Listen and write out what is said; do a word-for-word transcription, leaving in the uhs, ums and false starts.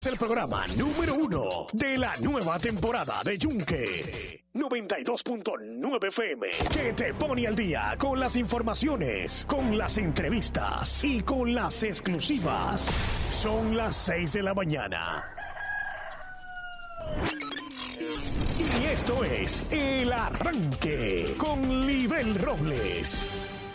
El programa número uno de la nueva temporada de Yunque noventa y dos punto nueve F M, que te pone al día con las informaciones, con las entrevistas y con las exclusivas. Son las seis de la mañana. Y esto es El Arranque con Libel Robles.